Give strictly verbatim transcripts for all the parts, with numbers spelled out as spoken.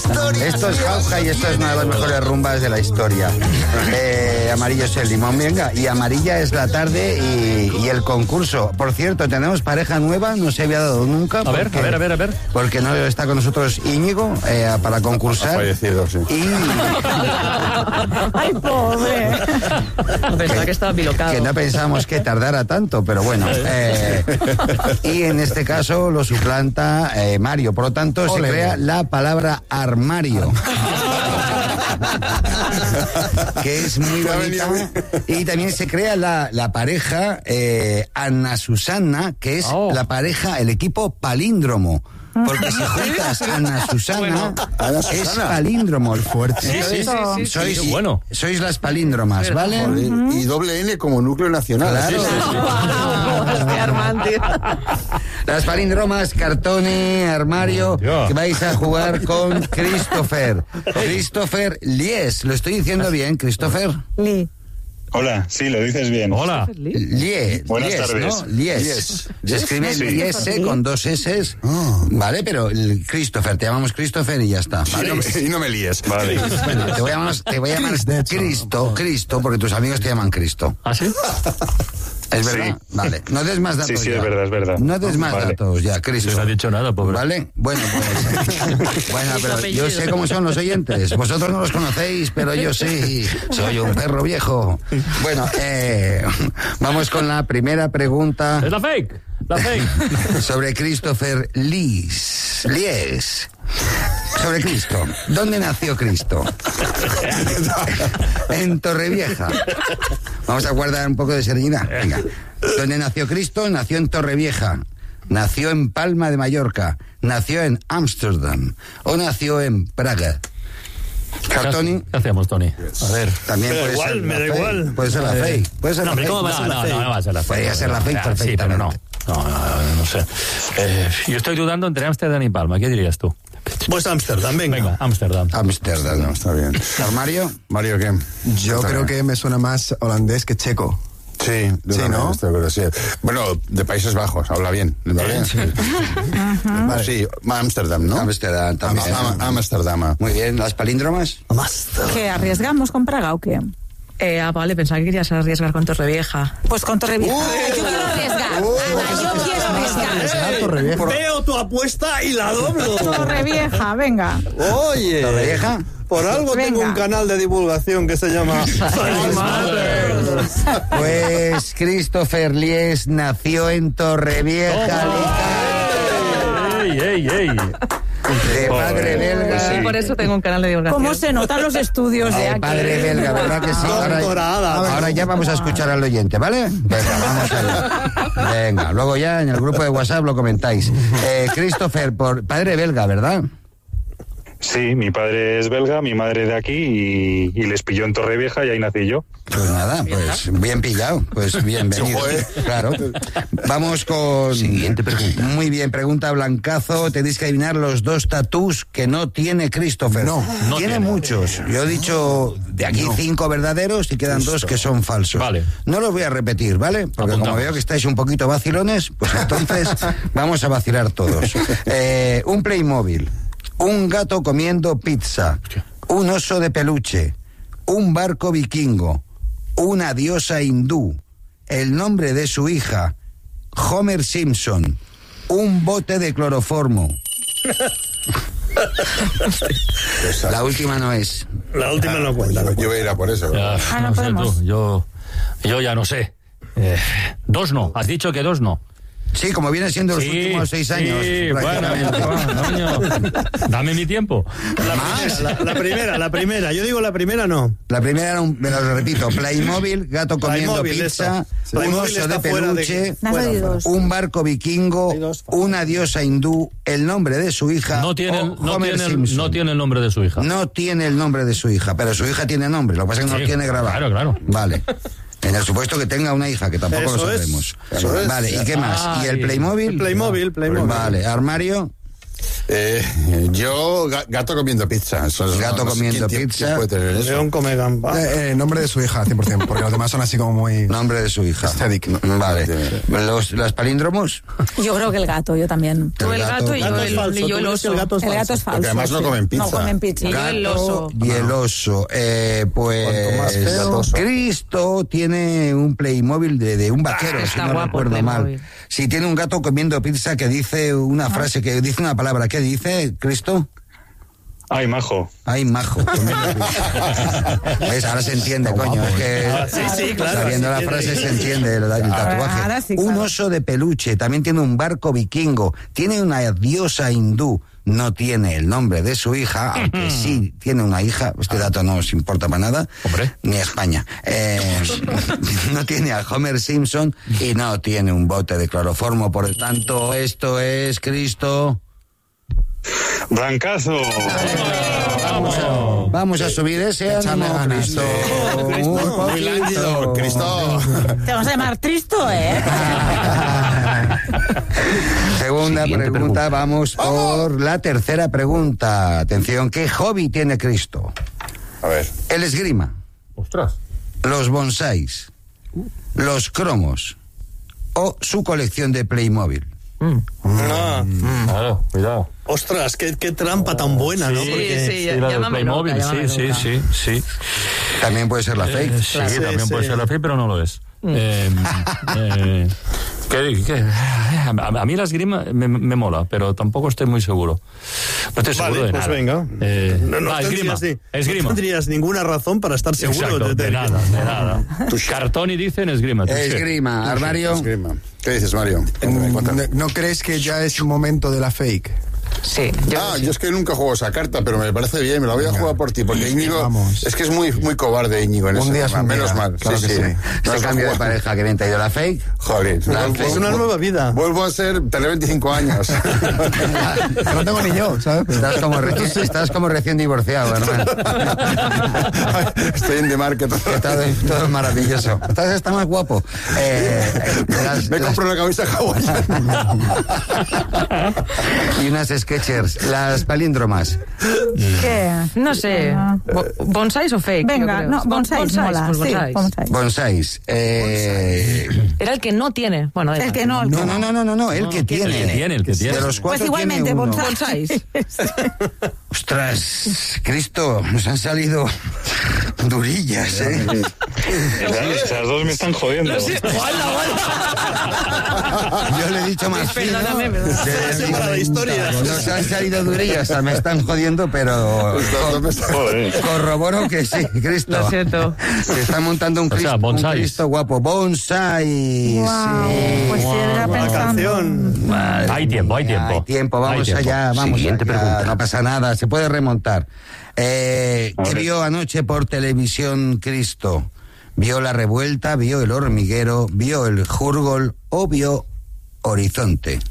Esto es jauja y esto es una de las mejores rumbas de la historia. Eh, amarillo es el limón, venga. Y amarilla es la tarde y, y el concurso. Por cierto, tenemos pareja nueva, no se había dado nunca. A ver, porque, a ver, a ver, a ver. Porque no está con nosotros Íñigo eh, para concursar. Ha fallecido, sí. Y... ¡Ay, pobre! Pensaba que estaba bilocado. Que no pensábamos que tardara tanto, pero bueno. Eh, y en este caso lo suplanta eh, Mario. Por lo tanto, se Ole. crea la palabra armario. Que es muy bonita. Y también se crea la, la pareja eh, Ana Susana, que es Oh. la pareja, el equipo palíndromo. Porque si juntas Ana Susana, Bueno. Ana es Susana. palíndromo. Sí, sí, sí, sí, sí. Sois, Qué bueno. sois las palíndromas, ¿vale? Joder, y doble N como núcleo nacional. Claro. Sí, sí, sí. Hostia, Armando. Las palíndromas, Cartone, Armario, Ya. que vais a jugar con Christopher. Christopher Lies, ¿lo estoy diciendo bien, Christopher? Lee. Hola, sí, lo dices bien. Hola. Lies. Buenas Lies, tardes. ¿no? Lies. Lies. Se escribe Sí. Lies con dos S. Vale, pero el Christopher, te llamamos Christopher y ya está. Y ¿vale? no, me, y no me líes. Vale. Bueno, te voy a llamar, te voy a llamar Cristo, Cristo, porque tus amigos te llaman Cristo. ¿Ah, sí? ¿Es verdad? Sí. Vale. No des más datos Sí, sí, ya. es verdad, es verdad. No des más Vale. datos ya, Cristo. No se ha dicho nada, pobre. ¿Vale? Bueno, pues... bueno, pero yo sé cómo son los oyentes. Vosotros no los conocéis, pero yo sí. Soy un perro viejo. Bueno, eh, vamos con la primera pregunta Es la fake. La fake. sobre Christopher Lies. Lies. Sobre Cristo. ¿Dónde nació Cristo? En Torrevieja. Vamos a guardar un poco de serenidad. Venga. ¿Dónde nació Cristo? Nació en Torrevieja. Nació en Palma de Mallorca. Nació en Ámsterdam. O nació en Praga. Cartoni. ¿Qué hacemos, Tony? A ver. También Me da puede igual, ser me la da fake. igual. Puede ser la fake. Puede ser No, la hombre, fake. ¿cómo va a ser la No, fake? no, No, no va a ser la fake. Podría ser la fake Ah, sí, pero no. perfectamente. No, no, no, no sé. Eh, yo estoy dudando entre Ámsterdam y Palma. ¿Qué dirías tú? Pues Ámsterdam, venga. Venga, Ámsterdam. Ámsterdam. No, está bien. ¿Armario? Mario, ¿qué? Yo Está creo bien. que me suena más holandés que checo. Sí, de Sí, una ¿no? vez, estoy de acuerdo, sí. Bueno, de Países Bajos, habla bien. ¿Vale? Sí, Vale. sí, Ámsterdam, ¿no? Ámsterdam también. Am- am- Ámsterdam. Muy bien. ¿Las palíndromas? ¿Qué, arriesgamos con Praga o qué? Eh, ah, vale, pensaba que querías arriesgar con Torrevieja. Pues con Torrevieja. Uh, yo quiero arriesgar. Ana, yo quiero arriesgar. Torrevieja. Veo tu apuesta y la doblo. Torrevieja, venga. Oye. ¿Torrevieja? Por algo Venga. tengo un canal de divulgación que se llama Pues Christopher Lies nació en Torrevieja, ¡Ey, ey, ey! de padre belga. Sí, por eso tengo un canal de divulgación. ¿Cómo se notan los estudios de De aquí? padre belga, ¿verdad que sí? Ahora, Doctorada. ahora ya vamos a escuchar al oyente, ¿vale? Venga, vamos allá. Venga, luego ya en el grupo de WhatsApp lo comentáis. Eh, Christopher, por padre belga, ¿verdad? Sí, mi padre es belga, mi madre de aquí y, y les pilló en Torrevieja y ahí nací yo. Pues nada, pues bien pillado, pues bienvenido. Claro. Vamos con... Siguiente pregunta. Muy bien, pregunta Blancazo. Tenéis que adivinar los dos tatús que no tiene Christopher. No, no tiene, tiene. muchos. Yo he dicho de aquí cinco verdaderos y quedan dos que son falsos. Vale. No los voy a repetir, ¿vale? Porque Apuntamos. como veo que estáis un poquito vacilones, pues entonces vamos a vacilar todos. Eh, un Playmobil, un gato comiendo pizza, un oso de peluche, un barco vikingo, una diosa hindú, el nombre de su hija, Homer Simpson, un bote de cloroformo. La última no es. La última no cuenta. Yo, yo voy a ir a por eso. Ya, Ah, no no sé podemos. tú, yo, yo ya no sé. Eh, dos no, has dicho que dos no. Sí, como viene siendo los Sí, últimos seis años. sí, bueno, prácticamente. bueno, dame mi tiempo. Más. La, la primera, la primera. Yo digo la primera no. La primera era un, me lo repito, Playmobil, gato comiendo Playmobil, pizza, eso. un Playmobil oso de está fuera de- peluche, Me has Fuera, oído fuera. dos. un barco vikingo, Hay dos. una diosa hindú, el nombre de su hija, No tiene, o no, Homer tiene, Simpson. no tiene el nombre de su hija. No tiene el nombre de su hija, pero su hija tiene nombre, lo que pasa es que no Sí, lo tiene grabado. claro, claro. Vale. En el supuesto que tenga una hija, que tampoco Eso lo es, sabemos. eso es. Vale, ¿y qué más? ¿Y el Ay. Playmobil? El Playmobil, Playmobil. Vale, armario. Eh, yo, ga- gato comiendo pizza. Eso es- Gato no sé comiendo quién- pizza. quién puede tener eso. León come gamba. Eh, eh, nombre de su hija, cien por ciento, porque los demás son así como muy... Nombre de su hija. Aesthetic. Vale. Los, ¿Las palíndromos? Yo creo que el gato, yo también. Tú el gato y yo Gato es el, falso, y yo tú el dices que oso. el gato es El gato es falso. falso. Porque además no sí. comen pizza. No comen pizza. Y yo el oso. Y el oso. Eh, pues. Cuanto más feo. Gatoso. Cristo tiene un Playmobil de, de un vaquero, Ah, si está no guapo el recuerdo mal. Playmobil. Si tiene un gato comiendo pizza que dice una frase, que dice una palabra. ¿Qué dice, Cristo? Ay, majo. Ay, majo. comiendo pizza. ¿Ves? Ahora se entiende, coño. Es que Ah, sí, sí, claro, sabiendo se la entiende. frase se entiende el, el tatuaje. ahora sí, Un claro. oso de peluche. También tiene un barco vikingo. Tiene una diosa hindú. No tiene el nombre de su hija, aunque sí tiene una hija. Este dato no os importa para nada. Hombre. Ni a España. Eh, no tiene a Homer Simpson y no tiene un bote de cloroformo. Por lo tanto, esto es Cristo. Brancazo. Vamos a subir ese Échame ánimo, ganas. Cristo. Cristo, Un Muy poquito. lánguido, Cristo. Te vamos a llamar Tristo, ¿eh? Segunda Siguiente pregunta, pregunta. vamos por la tercera pregunta. Atención, ¿qué hobby tiene Cristo? A ver. El esgrima, Ostras. los bonsáis, los cromos o su colección de Playmobil. Ah, Claro, cuidado. ostras, qué, qué trampa tan buena, ¿no? Sí, Porque sí, ya- Sí, la del llámame Playmobil, loca, sí, llámame sí, loca. sí, sí. También puede ser la fake. Eh, sí, Sí, también sí. puede ser la fake, pero no lo es. Eh, eh, ¿qué- qué? A, a mí la esgrima me, me mola, pero tampoco estoy muy seguro. No estoy seguro Vale, de pues nada. venga. Eh, No, no ah, esgrima, tendrías, ni- esgrima. no tendrías ninguna razón para estar seguro Exacto, de que- nada, de nada. Cartoni dice en esgrima. touché. Esgrima, armario. Esgrima. ¿Qué dices, Mario? ¿No, Cuéntame. ¿No crees que ya es momento de la fake? Sí, yo Ah, yo es que nunca juego esa carta, pero me parece bien, me la voy a jugar por ti, porque Íñigo, Vamos. es que es muy muy cobarde Íñigo en Un ese día es tema, un menos día, mal. claro que sí. No Este has cambio de jugado. pareja que bien te ha ido la fake. Joder, La vuelvo- fake. Es una nueva vida. Vuelvo a ser, tener veinticinco años. Que no tengo ni yo, ¿sabes? Estás como, recién, estás como recién divorciado, hermano. Estoy en The Market. Todo, todo es maravilloso. Estás está más guapo. Eh, las- Me las- compro una camisa hawaiana. y unas Skechers. Las palíndromas. ¿Qué? no sé. Bo- ¿Bonsáis o fake? Venga, Yo creo. no, Bon- bonsáis, mola. pues Sí, bonsáis. bonsáis. Bonsáis. Eh, Era el que no tiene. Bueno, da El igual. que no, el no, que no, no, no, no, no, el que tiene. El que tiene, el que tiene. De los cuatro Pues igualmente, tiene uno. bonsáis. Ostras, Cristo, nos han salido durillas, ¿eh? Esas dos me están jodiendo. Yo le he dicho más fino. Perdóname, perdóname. Le- Para la historia. Nos han salido durillas, o sea, me están jodiendo, pero Joder. corroboro que sí, Cristo. Lo siento. Se está montando un O sea, Cristo, un bonsáis. Cristo guapo. Bonsai. Guau, Sí. pues sí, era La pensando. canción. Madre Hay tiempo, hay mía, tiempo. Hay tiempo, vamos Hay tiempo. allá, vamos Siguiente allá. pregunta. No pasa nada, se puede remontar. Eh, ¿Qué A ver. vio anoche por televisión Cristo? ¿Vio La Revuelta, vio El Hormiguero, vio El Jurgol o vio Horizonte?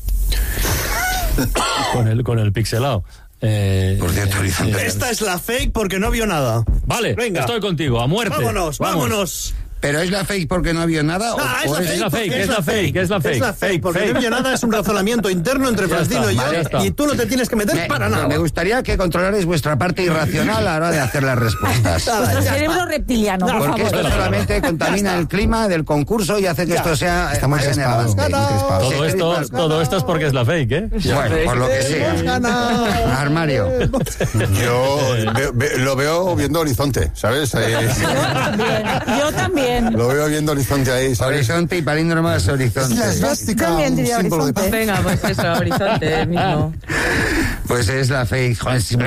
Con el, con el pixelado. Eh, Por cierto, eh, Horizonte. eh, Esta es la fake porque no vio nada. Vale, Venga. estoy contigo, a muerte. Vámonos, Vamos. vámonos. ¿Pero es la fake porque no vio nada? o- Ah, o es la fake, porque es la fake, es la fake. Es la fake, porque Fake. no vio nada, es un razonamiento interno entre Ya Francino está, y yo, vale, ya está. y tú no te tienes que meter Me, para nada. me gustaría que controlarais vuestra parte irracional a la hora de hacer las respuestas. Vuestro cerebro reptiliano, por Porque favor. esto solamente contamina el clima del concurso y hace que esto sea... Está muy eh, crispado, muy enervante. crispado. Todo Sí, esto, crispado. todo esto es porque es la fake, ¿eh? Bueno, por lo que sea. Armario. Yo veo- ve- lo veo viendo Horizonte, ¿sabes? Ahí- Yo también. lo veo viendo Horizonte ahí, ¿sabes? Horizonte y palíndromas horizonte. Es la esvástica, También un diría símbolo de horizonte. paz. Venga, pues eso, horizonte mismo. Pues es la fake. Joder, sí.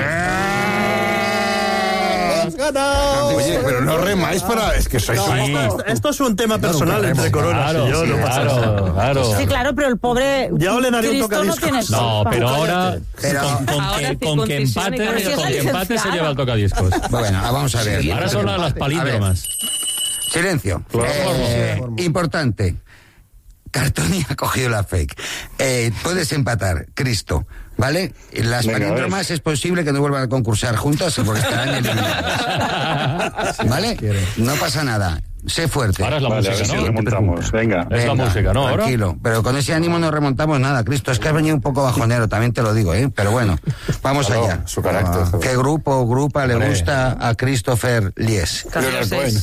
¡Has ganado! Oye, pero no remáis para... Es que sois No, un... esto, esto es un tema personal entre Coronas Claro, y yo, sí, no pasa nada. claro, claro. Sí, claro, pero el pobre Ya le daría un Cristo no tocadiscos. tiene No, culpa. pero ahora Pero- con, con Ahora que, con que circuncisión y empate, cambio. con que empate se Licenciado. lleva el tocadiscos. Bueno, vamos a ver. Ahora son las palíndromas. Silencio. Eh, importante. Cartoni ha cogido la fake. Eh, puedes empatar, Cristo, ¿vale? Las Venga, palíndromas es posible que no vuelvan a concursar juntas porque estarán eliminadas. ¿Vale? No pasa nada. sé fuerte. Ahora es la Vale, a ver música, si ¿no? remontamos. Venga. Es la Venga, música, ¿no? Ahora. Tranquilo, pero con ese ánimo no remontamos nada, Cristo. Es que has venido un poco bajonero, también te lo digo, ¿eh? Pero bueno, vamos Claro, allá. su carácter. Ah, ¿Qué grupo o grupa le Hombre. gusta a Christopher Lies? Camilo Leonard seis.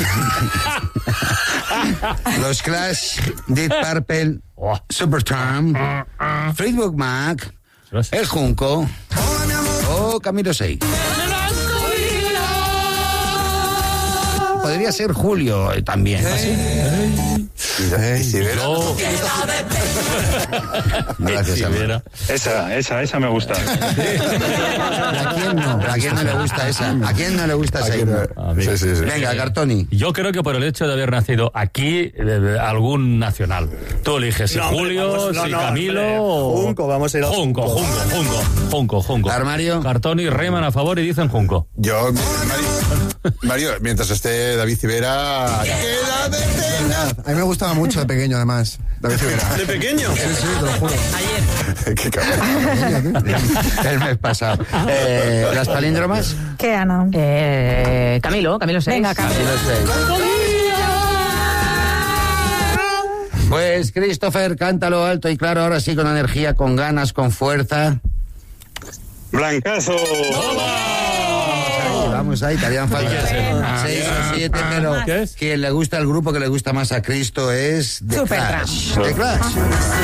Los Clash, Deep Purple, Oh. Supertramp, Fleetwood Mac, El Junco o Camilo seis. Podría ser Julio eh, también. Mira, y si vera- Yo... Gracias, Si amor. viera. Esa, esa, esa me gusta. ¿A quién no? ¿A quién no le gusta esa? ¿A quién no le gusta esa? Aquí himno? no- A mí. Sí, sí, sí. Venga, Cartoni. Yo creo que por el hecho de haber nacido aquí, eh, algún nacional. Tú eliges si No, hombre, Julio, vamos, no, si no, Camilo hombre. o... Junco, vamos a ir al Junco, Junco. Junco, Junco, Junco, Junco. Armario. Cartoni reman a favor y dicen Junco. Yo, Mario, Mario, mientras esté David Civera... ¡Quédate! A mí me gustaba mucho de pequeño, además. David Civera. ¿De pequeño? Sí, sí, te lo juro. Ayer. ¡Qué cabrón! El mes pasado. Eh, ¿Las palíndromas? ¿Qué, Ana? Eh, Camilo, Camilo seis. Venga, Camilo. Pues, Christopher, cántalo alto y claro, ahora sí, con energía, con ganas, con fuerza. Blancazo. Vamos ahí, te habían faltado seis o siete, pero ¿Qué es? quien le gusta el grupo que le gusta más a Cristo es The Supertramp. Clash. The Clash.